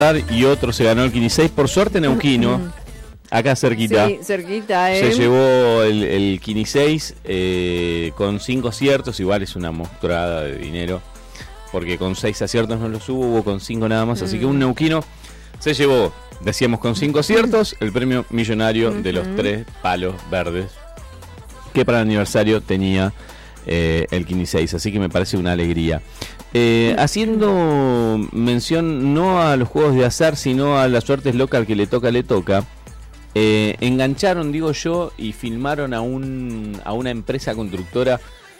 y otro se ganó el Kini 6. Por suerte Neuquino, acá cerquita, Sí, cerquita, se llevó el Kini 6 con 5 aciertos. Igual es una monstruada de dinero, porque con 6 aciertos no los hubo con 5 nada más. Así que un neuquino se llevó, decíamos, con 5 aciertos, el premio millonario de los 3 palos verdes que para el aniversario tenía el Kini 6. Así que me parece una alegría. Haciendo mención no a los juegos de azar, sino a la suerte loca, al que le toca, le toca. Engancharon, digo yo, y filmaron a una empresa constructora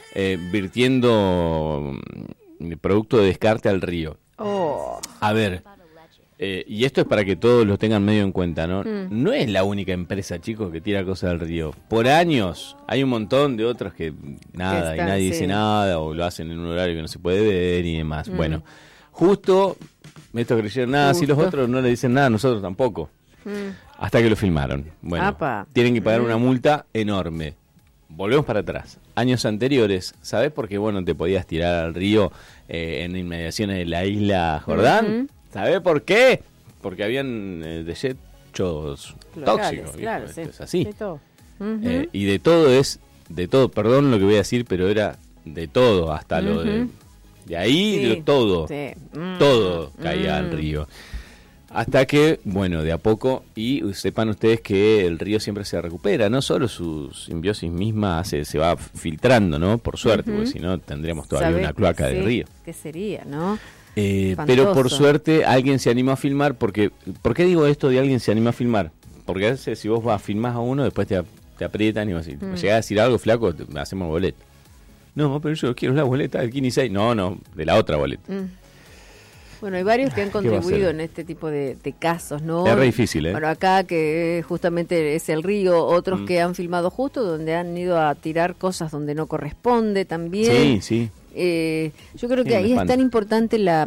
virtiendo producto de descarte al río. A ver, y esto es para que todos lo tengan medio en cuenta, ¿no? No es la única empresa, chicos, que tira cosas al río. Por años hay un montón de otros que nada, y nadie dice nada, o lo hacen en un horario que no se puede ver y demás. Bueno, justo estos creyeron nada, si los otros no le dicen nada, nosotros tampoco. Hasta que lo filmaron. Bueno, tienen que pagar una multa enorme. Volvemos para atrás. Años anteriores, ¿sabés por qué vos no te podías tirar al río en inmediaciones de la isla Jordán? ¿Sabés por qué? Porque habían desechos tóxicos. Claro, esto es así. De todo. Y de todo, perdón lo que voy a decir, pero era de todo, hasta lo de ahí, de todo. Todo caía al río. Hasta que, bueno, de a poco, y sepan ustedes que el río siempre se recupera, no solo su simbiosis misma se va filtrando, ¿no? Por suerte, porque si no tendríamos todavía una cloaca del río. ¿Qué sería, no? Pero por suerte alguien se animó a filmar, porque ¿por qué digo esto de alguien se animó a filmar? Porque a veces si vos filmás a uno, después te aprietan y vas a decir, llegás a decir algo, flaco, hacemos boleta. No, pero yo quiero la boleta del Kini 6. No, de la otra boleta. Bueno, hay varios que han contribuido en este tipo de casos, ¿no? Es re difícil, Bueno, acá que justamente es el río, otros que han filmado justo donde han ido a tirar cosas donde no corresponde también. Sí. Yo creo que ahí es tan importante la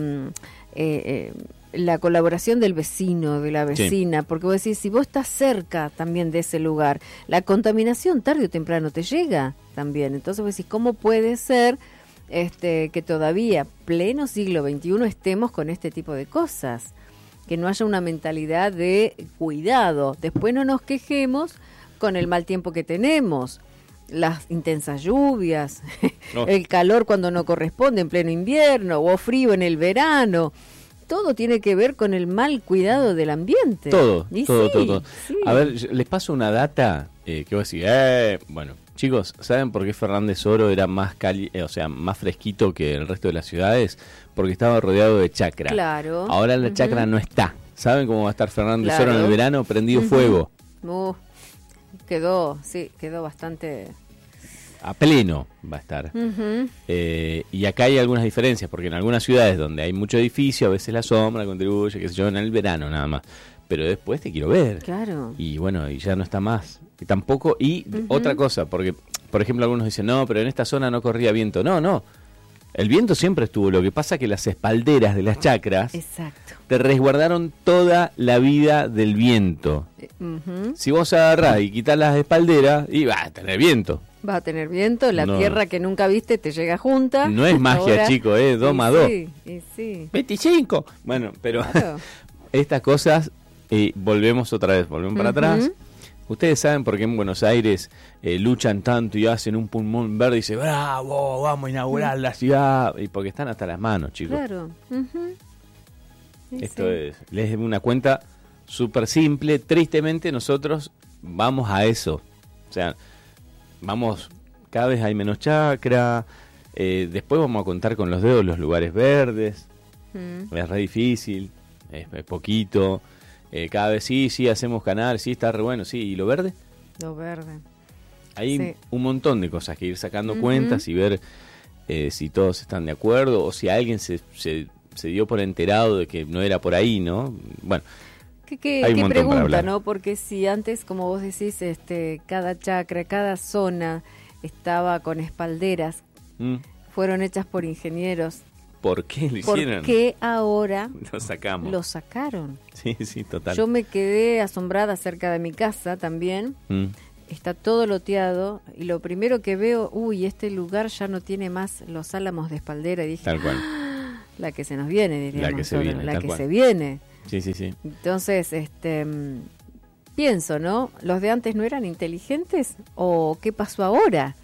colaboración del vecino, de la vecina, porque vos decís, si vos estás cerca también de ese lugar, la contaminación tarde o temprano te llega también. Entonces vos decís, ¿cómo puede ser que todavía, pleno siglo XXI, estemos con este tipo de cosas? Que no haya una mentalidad de cuidado. Después no nos quejemos con el mal tiempo que tenemos, las intensas lluvias, el calor cuando no corresponde en pleno invierno, o frío en el verano. Todo tiene que ver con el mal cuidado del ambiente. Todo. Sí. A ver, les paso una data que voy a decir, bueno, chicos, ¿saben por qué Fernández Oro era más más fresquito que el resto de las ciudades? Porque estaba rodeado de chacra. Claro. Ahora la chacra no está. ¿Saben cómo va a estar Fernández Oro en el verano? Prendido fuego. Quedó bastante... A pleno va a estar. Y acá hay algunas diferencias, porque en algunas ciudades donde hay mucho edificio, a veces la sombra contribuye, qué sé yo, en el verano nada más. Pero después te quiero ver. Claro. Y bueno, y ya no está más. Y tampoco, otra cosa, porque, por ejemplo, algunos dicen, no, pero en esta zona no corría viento. No. El viento siempre estuvo, lo que pasa que las espalderas de las chacras te resguardaron toda la vida del viento. Si vos agarrás y quitas las espalderas, y vas a tener viento. Va a tener viento, la tierra que nunca viste te llega junta. No es magia, ahora, chicos, 2 más 2. Sí. 25. Bueno, pero estas cosas, volvemos para atrás. Ustedes saben por qué en Buenos Aires luchan tanto y hacen un pulmón verde y dicen, bravo, vamos a inaugurar la ciudad. Y porque están hasta las manos, chicos. Claro. Esto es una cuenta súper simple. Tristemente nosotros vamos a eso. O sea, vamos, cada vez hay menos chacra. Después vamos a contar con los dedos los lugares verdes. Es re difícil, es poquito. Cada vez sí, hacemos canal, sí, está re bueno, sí. ¿Y lo verde? Lo verde. Hay un montón de cosas que ir sacando cuentas y ver si todos están de acuerdo o si alguien se dio por enterado de que no era por ahí, ¿no? Bueno, hay un montón pregunta, para hablar, ¿no? Porque si antes, como vos decís, cada chacra, cada zona estaba con espalderas, fueron hechas por ingenieros. ¿Por qué lo hicieron? ¿Por qué ahora lo sacaron? Sí, total. Yo me quedé asombrada cerca de mi casa también. Está todo loteado y lo primero que veo, este lugar ya no tiene más los álamos de espaldera. Y dije, tal cual. La que se nos viene, diríamos. La que se viene. Se viene. Sí, sí, sí. Entonces, pienso, ¿no? ¿Los de antes no eran inteligentes? ¿O qué pasó ahora?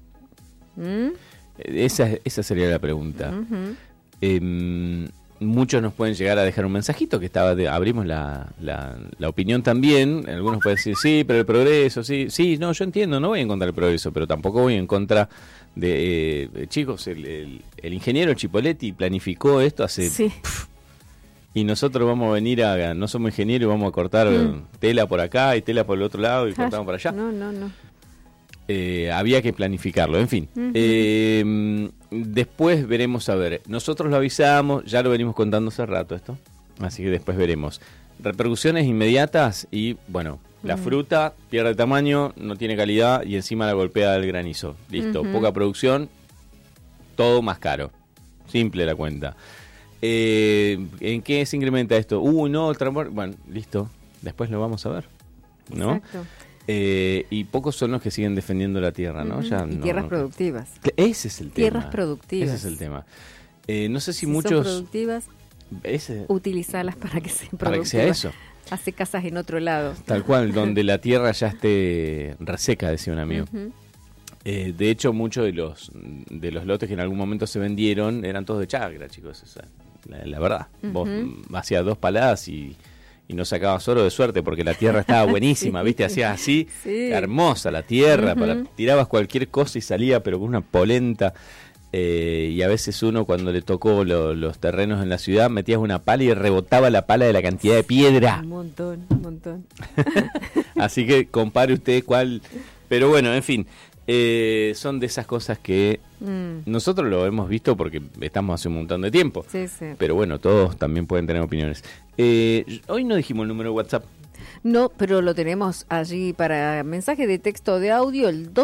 Esa sería la pregunta. Uh-huh. Muchos nos pueden llegar a dejar un mensajito que abrimos la opinión también. Algunos pueden decir, sí, pero el progreso, sí, no, yo entiendo, no voy en contra del progreso, pero tampoco voy en contra de chicos, el ingeniero Chipoletti planificó esto hace... Sí. Y nosotros vamos a venir no somos ingenieros y vamos a cortar tela por acá y tela por el otro lado y cortamos por allá. No. Había que planificarlo, en fin. Uh-huh. Después veremos, a ver, nosotros lo avisamos, ya lo venimos contando hace rato esto, así que después veremos. Repercusiones inmediatas y, bueno, la fruta pierde tamaño, no tiene calidad y encima la golpea el granizo. Listo, poca producción, todo más caro. Simple la cuenta. ¿En qué se incrementa esto? No, el transporte. Bueno, listo. Después lo vamos a ver, ¿no? Exacto. Y pocos son los que siguen defendiendo la tierra, ¿no? Ya, y tierras productivas. Ese es el tema. Tierras productivas. Ese es el tema. No sé si muchos... muchos... son productivas, utilizarlas para que sean productivas. Para que sea eso. Hace casas en otro lado. Tal cual, donde la tierra ya esté reseca, decía un amigo. Uh-huh. De hecho, muchos de los lotes que en algún momento se vendieron eran todos de chacra, chicos. Esa, la verdad. Uh-huh. Vos hacías 2 paladas y no sacabas oro de suerte porque la tierra estaba buenísima, sí. ¿Viste? Hacías así, hermosa la tierra, tirabas cualquier cosa y salía, pero con una polenta. Y a veces uno, cuando le tocó los terrenos en la ciudad, metías una pala y rebotaba la pala de la cantidad de piedra. Un montón. Así que compare usted cuál. Pero bueno, en fin. Son de esas cosas que nosotros lo hemos visto porque estamos hace un montón de tiempo. Sí. Pero bueno, todos también pueden tener opiniones. Hoy no dijimos el número de WhatsApp. No, pero lo tenemos allí para mensaje de texto de audio, el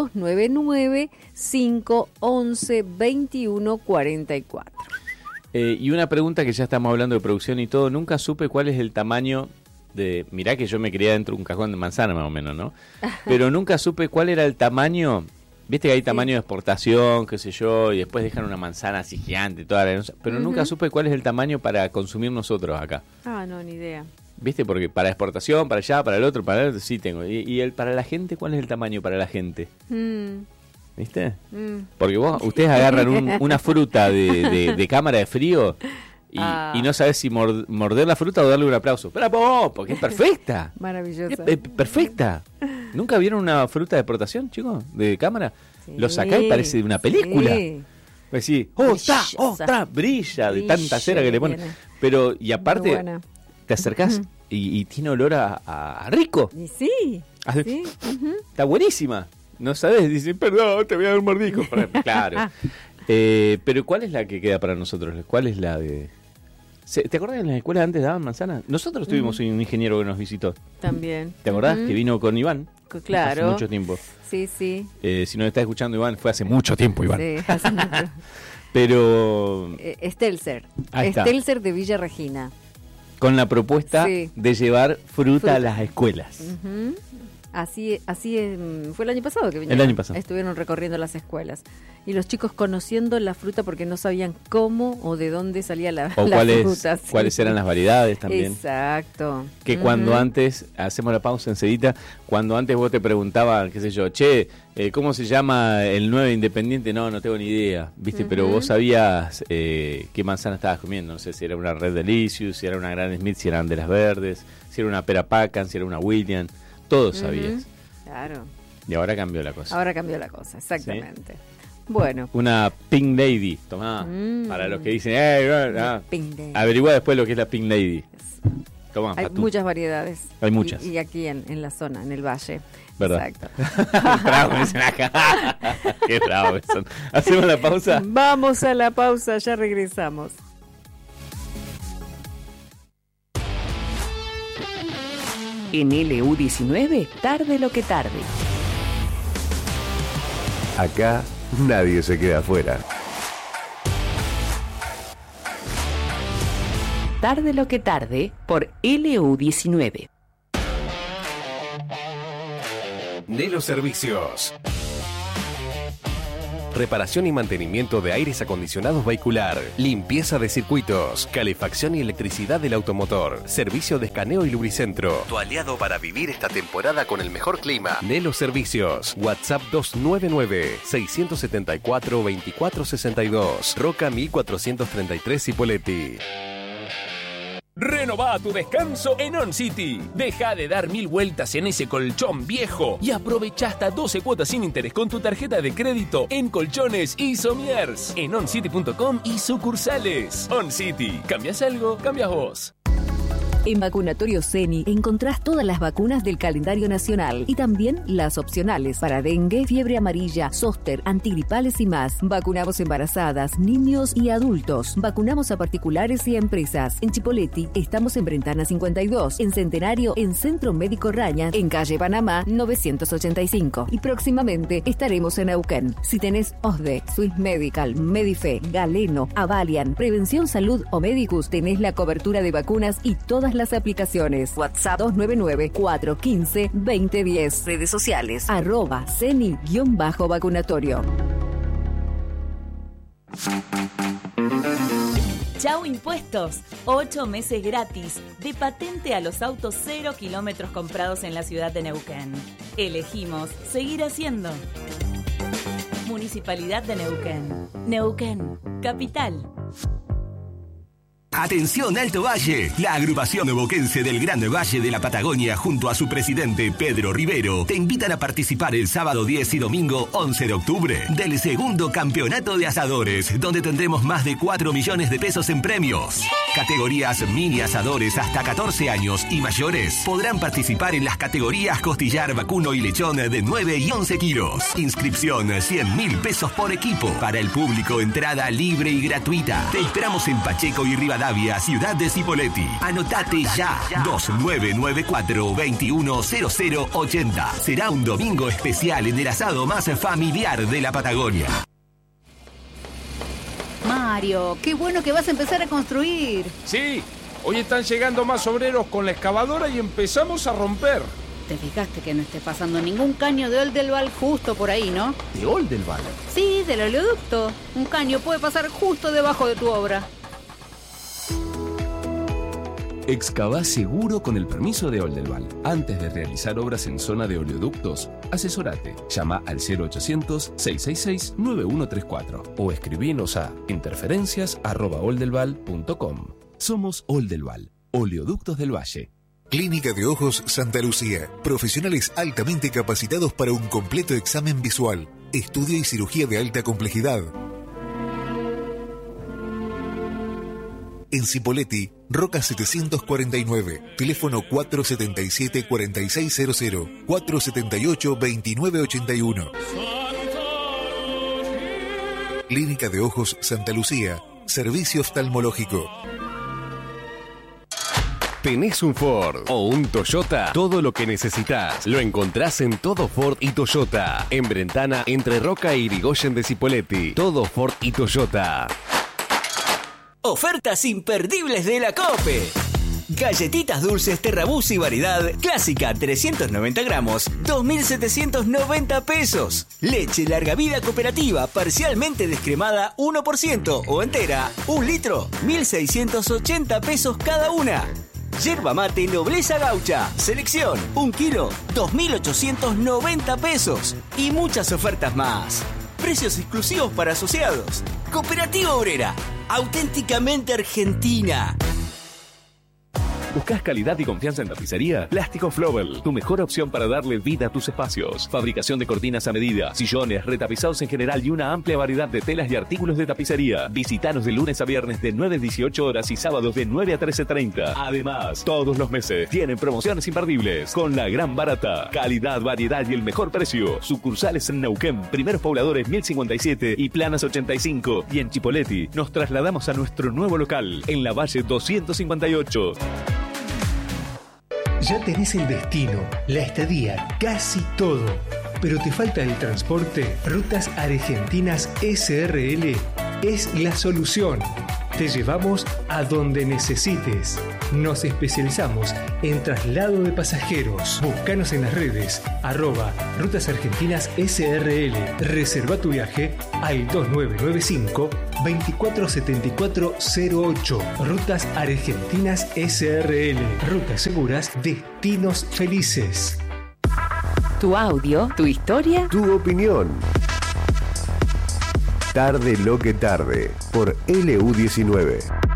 299-511-2144. Y una pregunta que ya estamos hablando de producción y todo, nunca supe cuál es el tamaño mirá que yo me crié dentro de un cajón de manzana más o menos, ¿no? Pero nunca supe cuál era el tamaño. Viste que hay tamaño de exportación, qué sé yo, y después dejan una manzana así gigante, pero nunca supe cuál es el tamaño para consumir nosotros acá. No, ni idea. ¿Viste? Porque para exportación, para allá, para el otro, sí tengo. ¿Y para la gente cuál es el tamaño para la gente? ¿Viste? Porque ustedes agarran una fruta de cámara de frío y no sabes si morder la fruta o darle un aplauso. ¡Bravo! Porque es perfecta. Maravillosa. Es perfecta. ¿Nunca vieron una fruta de exportación, chicos? De cámara. Sí, lo sacás y parece de una película. Sí. Pues sí, brilla de tanta cera que le ponen. Pero, y aparte, te acercás y tiene olor a rico. Y sí. Está buenísima. No sabes, dicen, perdón, te voy a dar un mordisco. Claro. Pero ¿cuál es la que queda para nosotros? ¿Cuál es la de...? ¿Te acordás que en las escuelas antes daban manzana? Nosotros tuvimos un ingeniero que nos visitó. También. ¿Te acordás? Que vino con Iván. Claro. Hace mucho tiempo. Sí. Si nos está escuchando Iván, fue hace mucho tiempo, Iván. Sí, hace mucho. Pero... Estelser. Estelser de Villa Regina. Con la propuesta de llevar fruta a las escuelas. Así fue el año pasado que vinieron. El año pasado. Estuvieron recorriendo las escuelas. Y los chicos conociendo la fruta porque no sabían cómo o de dónde salía la fruta. Cuáles eran las variedades también. Exacto. Que cuando antes, hacemos la pausa enseguida, cuando antes vos te preguntabas, qué sé yo, ¿cómo se llama el 9 Independiente? No tengo ni idea, ¿viste? Pero vos sabías qué manzana estabas comiendo. No sé si era una Red Delicious, si era una Gran Smith, si eran de las verdes, si era una Pera Pacan, si era una William. Todo sabías. Claro. Y ahora cambió la cosa. Exactamente. ¿Sí? Bueno. Una Pink Lady, tomá. Para los que dicen, averigua después lo que es la Pink Lady. Tomá, hay muchas variedades. Hay muchas. Y aquí en la zona, en el valle. ¿Verdad? Exacto. Qué bravos son. ¿Hacemos la pausa? Vamos a la pausa, ya regresamos. En LU19, tarde lo que tarde. Acá nadie se queda afuera. Tarde lo que tarde por LU19. Nelo Servicios. reparación y mantenimiento de aires acondicionados vehicular, limpieza de circuitos, calefacción y electricidad del automotor, servicio de escaneo y lubricentro. Tu aliado para vivir esta temporada con el mejor clima. Nelo Servicios. WhatsApp 299-674-2462. Roca 1433 Cipolletti. Renová tu descanso en On City. Deja de dar 1000 vueltas en ese colchón viejo y aprovecha hasta 12 cuotas sin interés con tu tarjeta de crédito en colchones y somiers en oncity.com y sucursales. On City. ¿Cambias algo? Cambias vos. En Vacunatorio CENI encontrás todas las vacunas del calendario nacional y también las opcionales para dengue, fiebre amarilla, zóster, antigripales y más. Vacunamos embarazadas, niños y adultos. Vacunamos a particulares y a empresas. En Cipolletti estamos en Brentana 52, en Centenario, en Centro Médico Raña, en calle Panamá 985. Y próximamente estaremos en Neuquén. Si tenés OSDE, Swiss Medical, Medife, Galeno, Avalian, Prevención Salud o Medicus, tenés la cobertura de vacunas y todas las aplicaciones. WhatsApp 299-415-2010. Redes sociales @CENI_vacunatorio. Chau Impuestos, 8 meses gratis de patente a los autos 0 kilómetros comprados en la ciudad de Neuquén. Elegimos seguir haciendo. Municipalidad de Neuquén. Neuquén, capital. Atención Alto Valle, la agrupación neuquense del Gran Valle de la Patagonia junto a su presidente Pedro Rivero te invitan a participar el sábado 10 y domingo 11 de octubre del segundo campeonato de asadores, donde tendremos más de 4 millones de pesos en premios. Categorías mini asadores hasta 14 años y mayores podrán participar en las categorías costillar, vacuno y lechón de 9 y 11 kilos. Inscripción 100.000 pesos por equipo. Para el público, entrada libre y gratuita. Te esperamos en Pacheco y Rivadavia, ciudad de Cipolletti. Anotate ya. 2994-210080. Será un domingo especial en el asado más familiar de la Patagonia. Mario, qué bueno que vas a empezar a construir. Sí, hoy están llegando más obreros con la excavadora y empezamos a romper. Te fijaste que no esté pasando ningún caño de Oldelval justo por ahí, ¿no? ¿De Oldelval? Sí, del oleoducto. Un caño puede pasar justo debajo de tu obra. Excavá seguro con el permiso de Oldelval. Antes de realizar obras en zona de oleoductos, asesorate. Llama al 0800-666-9134 o escribinos a interferencias@oldelval.com. Somos Oldelval, Oleoductos del Valle. Clínica de Ojos Santa Lucía. Profesionales altamente capacitados para un completo examen visual, estudio y cirugía de alta complejidad. En Cipolletti, Roca 749, teléfono 477-4600, 478-2981. Clínica de Ojos Santa Lucía, servicio oftalmológico. ¿Tenés un Ford o un Toyota? Todo lo que necesitas lo encontrás en Todo Ford y Toyota. En Brentana, entre Roca y Irigoyen de Cipolletti. Todo Ford y Toyota. Ofertas imperdibles de la COPE. Galletitas dulces Terrabuzzi variedad clásica 390 gramos, 2.790 pesos. Leche larga vida cooperativa parcialmente descremada 1% o entera, 1 litro, 1.680 pesos cada una. Yerba mate Nobleza Gaucha, selección, 1 kilo, 2.890 pesos. Y muchas ofertas más. Precios exclusivos para asociados. Cooperativa Obrera, auténticamente argentina. ¿Buscas calidad y confianza en tapicería? Plástico Flobel, tu mejor opción para darle vida a tus espacios. Fabricación de cortinas a medida, sillones, retapizados en general y una amplia variedad de telas y artículos de tapicería. Visítanos de lunes a viernes de 9 a 18 horas y sábados de 9 a 13:30. Además, todos los meses tienen promociones imperdibles con la gran barata. Calidad, variedad y el mejor precio. Sucursales en Neuquén, Primeros Pobladores 1057 y Planas 85. Y en Cipolletti nos trasladamos a nuestro nuevo local en la Valle 258. Ya tenés el destino, la estadía, casi todo. Pero te falta el transporte. Rutas Argentinas SRL es la solución. Te llevamos a donde necesites. Nos especializamos en traslado de pasajeros. Búscanos en las redes @Rutas Argentinas SRL. Reserva tu viaje al 2995 247408. Rutas Argentinas SRL. Rutas seguras, destinos felices. Tu audio, tu historia, tu opinión. Tarde lo que tarde por LU19.